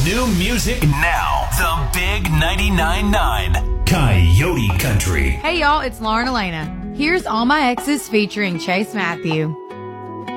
New music now. The Big 99.9 Coyote Country. Hey y'all, it's Lauren Elena. Here's All My Exes featuring Chase Matthew.